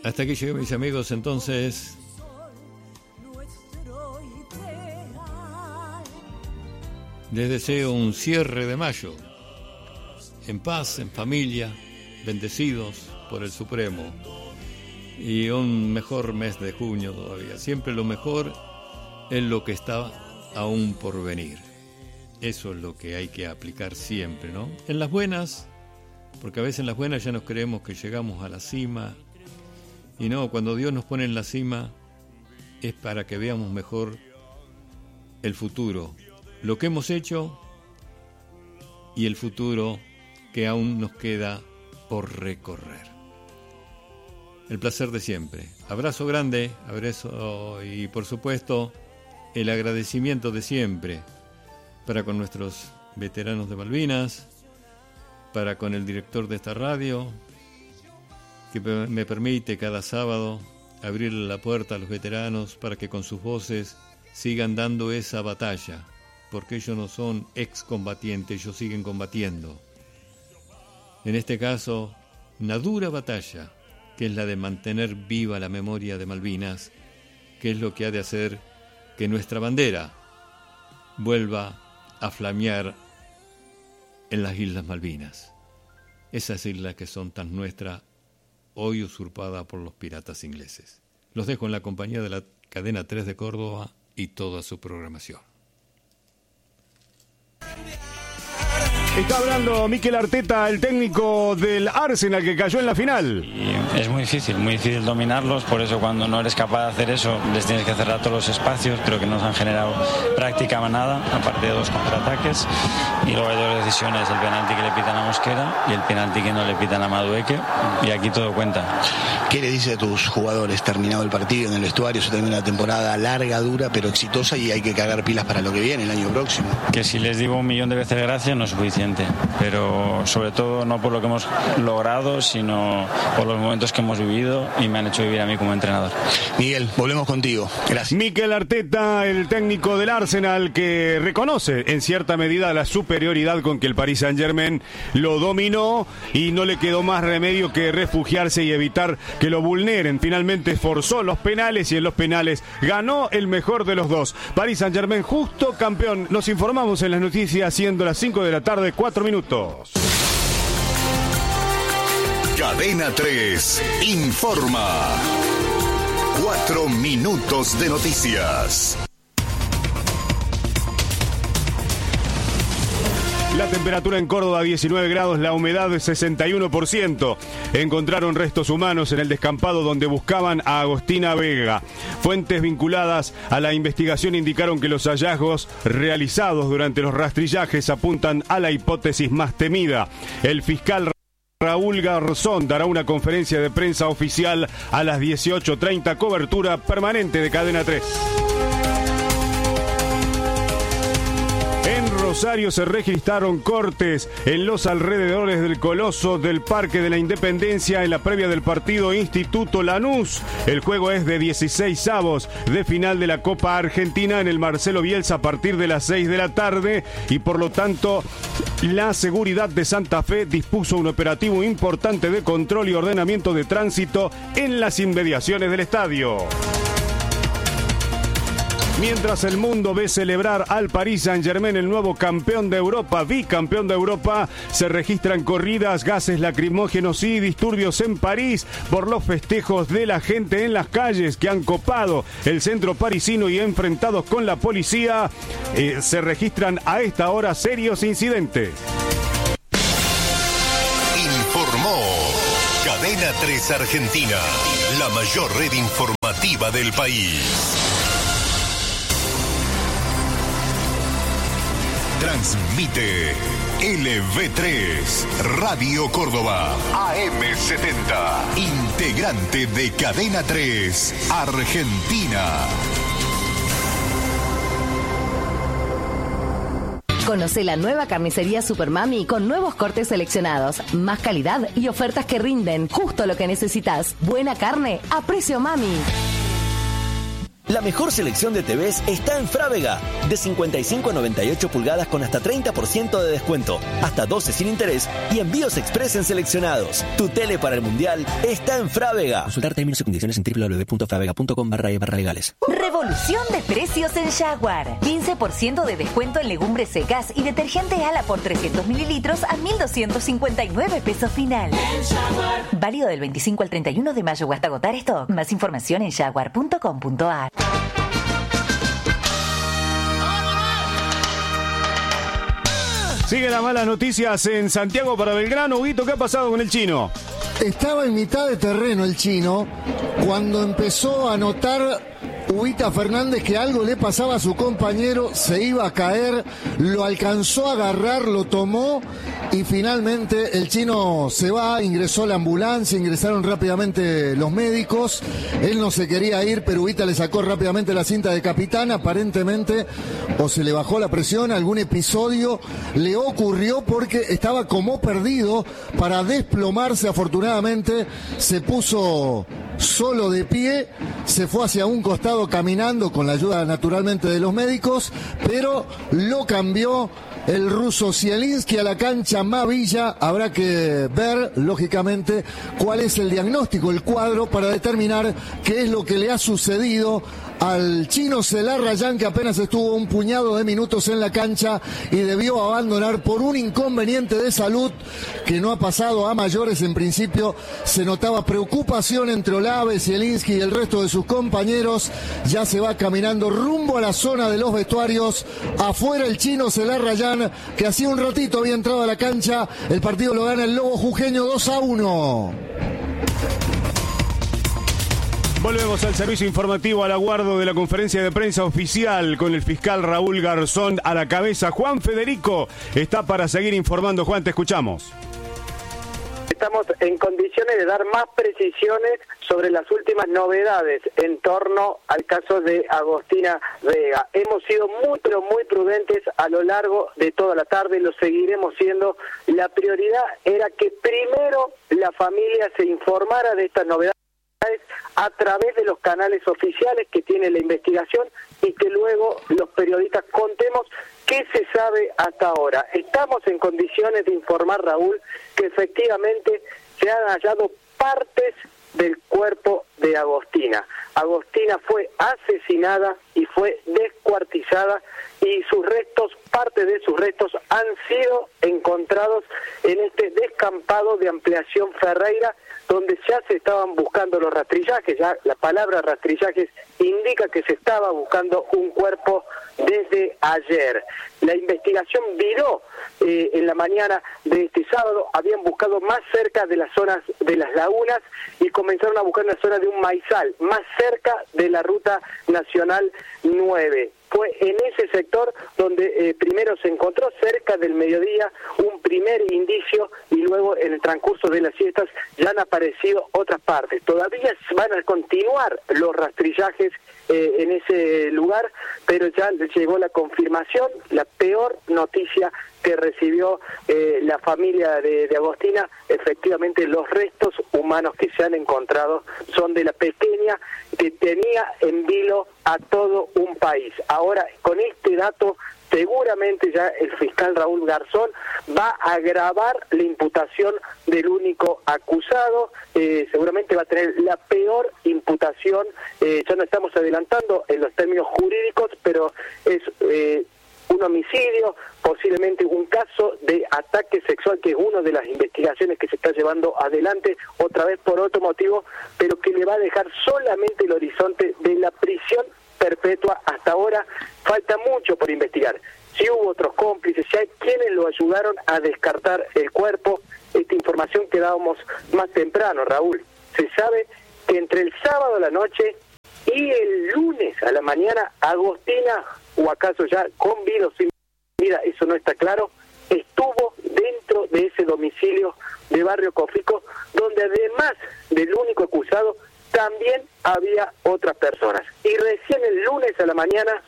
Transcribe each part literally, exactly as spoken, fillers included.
Hasta aquí llegué, mis amigos, entonces. Les deseo un cierre de mayo, en paz, en familia, bendecidos por el Supremo, y un mejor mes de junio todavía. Siempre lo mejor es lo que está aún por venir. Eso es lo que hay que aplicar siempre, ¿no? En las buenas, porque a veces en las buenas ya nos creemos que llegamos a la cima, y no, cuando Dios nos pone en la cima es para que veamos mejor el futuro, lo que hemos hecho y el futuro que aún nos queda por recorrer. El placer de siempre. Abrazo grande, abrazo y por supuesto el agradecimiento de siempre para con nuestros veteranos de Malvinas, para con el director de esta radio, que me permite cada sábado abrirle la puerta a los veteranos para que con sus voces sigan dando esa batalla, porque ellos no son excombatientes, ellos siguen combatiendo. En este caso, una dura batalla, que es la de mantener viva la memoria de Malvinas, que es lo que ha de hacer que nuestra bandera vuelva a flamear en las Islas Malvinas. Esas islas que son tan nuestras, hoy usurpadas por los piratas ingleses. Los dejo en la compañía de la cadena tres de Córdoba y toda su programación. Está hablando Mikel Arteta, el técnico del Arsenal que cayó en la final. Y es muy difícil, muy difícil dominarlos, por eso cuando no eres capaz de hacer eso les tienes que cerrar todos los espacios. Creo que no nos han generado prácticamente nada, aparte de dos contraataques. Y luego hay dos decisiones, el penalti que le pitan a Mosquera y el penalti que no le pitan a Madueque, y aquí todo cuenta. ¿Qué le dice a tus jugadores terminado el partido en el vestuario? Se termina una temporada larga, dura, pero exitosa, y hay que cargar pilas para lo que viene el año próximo. Que si les digo un millón de veces gracias no es suficiente, pero sobre todo no por lo que hemos logrado, sino por los momentos que hemos vivido y me han hecho vivir a mí como entrenador. Miguel, volvemos contigo. Gracias. Mikel Arteta, el técnico del Arsenal, que reconoce en cierta medida la superioridad con que el Paris Saint-Germain lo dominó y no le quedó más remedio que refugiarse y evitar que lo vulneren. Finalmente forzó los penales y en los penales ganó el mejor de los dos. Paris Saint-Germain justo campeón. Nos informamos en las noticias siendo las cinco de la tarde, cuatro minutos. Cadena tres informa. Cuatro minutos de noticias. La temperatura en Córdoba diecinueve grados, la humedad sesenta y uno por ciento. Encontraron restos humanos en el descampado donde buscaban a Agostina Vega. Fuentes vinculadas a la investigación indicaron que los hallazgos realizados durante los rastrillajes apuntan a la hipótesis más temida. El fiscal Raúl Garzón dará una conferencia de prensa oficial a las dieciocho treinta, cobertura permanente de Cadena tres. En Rosario se registraron cortes en los alrededores del Coloso del Parque de la Independencia en la previa del partido Instituto Lanús. El juego es de dieciséis avos de final de la Copa Argentina en el Marcelo Bielsa a partir de las seis de la tarde y por lo tanto la seguridad de Santa Fe dispuso un operativo importante de control y ordenamiento de tránsito en las inmediaciones del estadio. Mientras el mundo ve celebrar al Paris Saint-Germain, el nuevo campeón de Europa, bicampeón de Europa, se registran corridas, gases lacrimógenos y disturbios en París por los festejos de la gente en las calles que han copado el centro parisino y enfrentados con la policía. Eh, se registran a esta hora serios incidentes. Informó Cadena tres Argentina, la mayor red informativa del país. Transmite L V tres, Radio Córdoba, A M setenta, integrante de Cadena tres, Argentina. Conoce la nueva carnicería Supermami con nuevos cortes seleccionados, más calidad y ofertas que rinden justo lo que necesitas. Buena carne a precio mami. La mejor selección de T Vs está en Frávega. De cincuenta y cinco a noventa y ocho pulgadas con hasta treinta por ciento de descuento, hasta doce sin interés y envíos express en seleccionados. Tu tele para el Mundial está en Frávega. Consultar términos y condiciones en doble u doble u doble u punto fravega punto com barra e barra legales. Revolución de precios en Jaguar. quince por ciento de descuento en legumbres secas y detergente Ala por trescientos mililitros a mil doscientos cincuenta y nueve pesos final. Válido del veinticinco al treinta y uno de mayo o hasta agotar stock. Más información en jaguar punto com punto a r. Sigue las malas noticias en Santiago para Belgrano. Huguito, ¿qué ha pasado con el Chino? Estaba en mitad de terreno el Chino cuando empezó a notar Huguita Fernández que algo le pasaba a su compañero, se iba a caer, lo alcanzó a agarrar, lo tomó y finalmente el Chino se va, ingresó a la ambulancia, ingresaron rápidamente los médicos, él no se quería ir, pero Huguita le sacó rápidamente la cinta de capitán, aparentemente o se le bajó la presión, algún episodio le ocurrió porque estaba como perdido para desplomarse, afortunadamente se puso solo de pie, se fue hacia un costado caminando con la ayuda naturalmente de los médicos, pero lo cambió el ruso Zielinski a la cancha Mavilla. Habrá que ver, lógicamente, cuál es el diagnóstico, el cuadro, para determinar qué es lo que le ha sucedido al Chino Celarrayán, que apenas estuvo un puñado de minutos en la cancha y debió abandonar por un inconveniente de salud que no ha pasado a mayores. En principio se notaba preocupación entre Olave, Zielinski y el resto de sus compañeros. Ya se va caminando rumbo a la zona de los vestuarios. Afuera el Chino Celarrayán, que hacía un ratito había entrado a la cancha. El partido lo gana el Lobo Jujeño dos a uno. Volvemos al servicio informativo al aguardo de la conferencia de prensa oficial con el fiscal Raúl Garzón a la cabeza. Juan Federico está para seguir informando. Juan, te escuchamos. Estamos en condiciones de dar más precisiones sobre las últimas novedades en torno al caso de Agostina Vega. Hemos sido muy, pero muy prudentes a lo largo de toda la tarde y lo seguiremos siendo. La prioridad era que primero la familia se informara de estas novedades a través de los canales oficiales que tiene la investigación y que luego los periodistas contemos qué se sabe hasta ahora. Estamos en condiciones de informar, Raúl, que efectivamente se han hallado partes del cuerpo de Agostina. Agostina fue asesinada y fue descuartizada y sus restos, parte de sus restos han sido encontrados en este descampado de Ampliación Ferreira, donde ya se estaban buscando los rastrillajes. Ya la palabra rastrillajes indica que se estaba buscando un cuerpo desde ayer. La investigación viró eh, en la mañana de este sábado, habían buscado más cerca de las zonas de las lagunas y comenzaron a buscar en la zona de un maizal, más cerca de la ruta nacional nueve. Fue en ese sector donde eh, primero se encontró cerca del mediodía un primer indicio y luego en el transcurso de las siestas ya han aparecido otras partes. Todavía van a continuar los rastrillajes eh, en ese lugar, pero ya llegó la confirmación, la peor noticia que recibió eh, la familia de, de Agostina. Efectivamente, los restos humanos que se han encontrado son de la pequeña que tenía en vilo a todo un país. Ahora, con este dato, seguramente ya el fiscal Raúl Garzón va a agravar la imputación del único acusado, eh, seguramente va a tener la peor imputación, eh, ya no estamos adelantando en los términos jurídicos, pero es eh, un homicidio, posiblemente un caso de ataque sexual, que es una de las investigaciones que se está llevando adelante, otra vez por otro motivo, pero que le va a dejar solamente el horizonte de la prisión perpetua. Hasta ahora falta mucho por investigar. Si hubo otros cómplices, si hay quienes lo ayudaron a descartar el cuerpo. Esta información que dábamos más temprano, Raúl. Se sabe que entre el sábado a la noche y el lunes a la mañana, Agostina, o acaso ya con vida o sin vida, eso no está claro, estuvo dentro de ese domicilio de Barrio Cofico, donde además del único acusado, también había otras personas. Y recién el lunes a la mañana,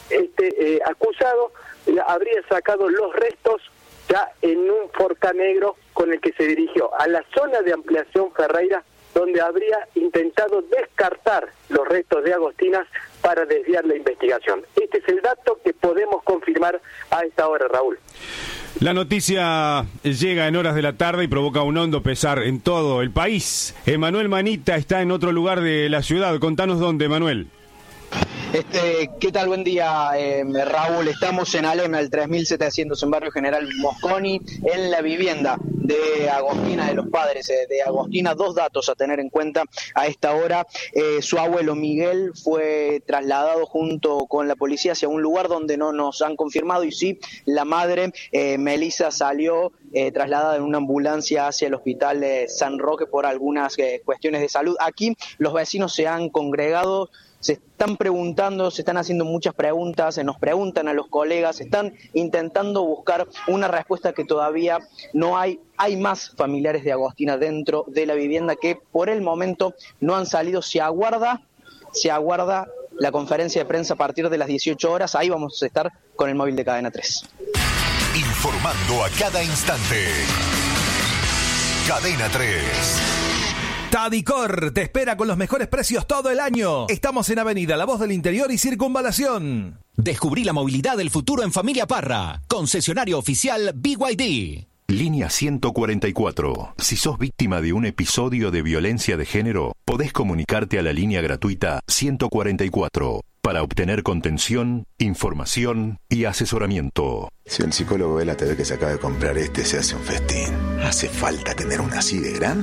este eh, acusado habría sacado los restos ya en un Forca negro con el que se dirigió a la zona de Ampliación Ferreira, donde habría intentado descartar los restos de Agostina para desviar la investigación. Este es el dato que podemos confirmar a esta hora, Raúl. La noticia llega en horas de la tarde y provoca un hondo pesar en todo el país. Emanuel Manita está en otro lugar de la ciudad. Contanos dónde, Emanuel. Este, ¿qué tal? Buen día, eh, Raúl. Estamos en Alem, el tres mil setecientos, en Barrio General Mosconi, en la vivienda de Agostina, de los padres eh, de Agostina. Dos datos a tener en cuenta a esta hora. Eh, su abuelo Miguel fue trasladado junto con la policía hacia un lugar donde no nos han confirmado, y sí, la madre, eh, Melissa, salió eh, trasladada en una ambulancia hacia el hospital eh, San Roque por algunas eh, cuestiones de salud. Aquí los vecinos se han congregado, se están preguntando, se están haciendo muchas preguntas, se nos preguntan a los colegas, están intentando buscar una respuesta que todavía no hay. Hay más familiares de Agostina dentro de la vivienda que por el momento no han salido. Se aguarda, se aguarda la conferencia de prensa a partir de las dieciocho horas. Ahí vamos a estar con el móvil de Cadena tres. Informando a cada instante. Cadena tres. Tadicor te espera con los mejores precios todo el año. Estamos en Avenida La Voz del Interior y Circunvalación. Descubrí la movilidad del futuro en Familia Parra. Concesionario oficial B Y D. Línea ciento cuarenta y cuatro. Si sos víctima de un episodio de violencia de género, podés comunicarte a la línea gratuita ciento cuarenta y cuatro para obtener contención, información y asesoramiento. Si el psicólogo ve la T V que se acaba de comprar este, se hace un festín. ¿Hace falta tener una así de grande?